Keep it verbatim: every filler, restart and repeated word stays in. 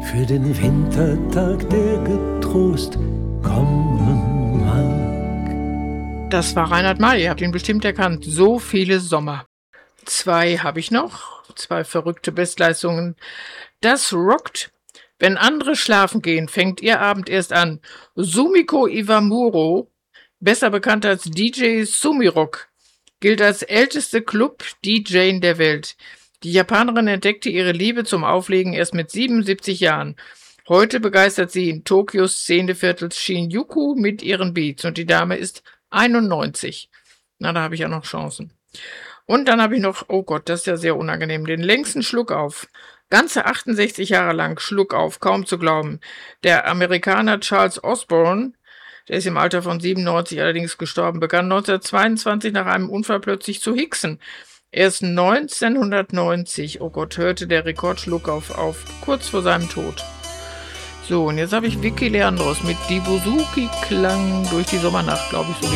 für den Wintertag, der getrost kommen mag. Das war Reinhard May, ihr habt ihn bestimmt erkannt. So viele Sommer. Zwei habe ich noch, zwei verrückte Bestleistungen. Das rockt. Wenn andere schlafen gehen, fängt ihr Abend erst an. Sumiko Iwamuro, besser bekannt als D J Sumirok, gilt als älteste Club-D J der Welt. Die Japanerin entdeckte ihre Liebe zum Auflegen erst mit siebenundsiebzig Jahren. Heute begeistert sie in Tokios Szeneviertels Shinjuku mit ihren Beats und die Dame ist einundneunzig. Na, da habe ich ja noch Chancen. Und dann habe ich noch, oh Gott, das ist ja sehr unangenehm, den längsten Schluck auf. Ganze achtundsechzig Jahre lang Schluck auf, kaum zu glauben. Der Amerikaner Charles Osborne, der ist im Alter von siebenundneunzig allerdings gestorben, begann neunzehnhundertzweiundzwanzig nach einem Unfall plötzlich zu hicksen. Erst neunzehnhundertneunzig, oh Gott, hörte der Rekordschluck auf, auf, kurz vor seinem Tod. So, und jetzt habe ich Vicky Leandros mit Dibuzuki Klang durch die Sommernacht, glaube ich, so